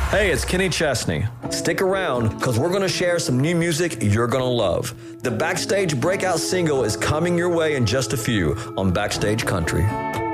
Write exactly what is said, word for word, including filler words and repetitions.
Hey, it's Kenny Chesney. Stick around, because we're going to share some new music you're going to love. The Backstage breakout single is coming your way in just a few on Backstage Country.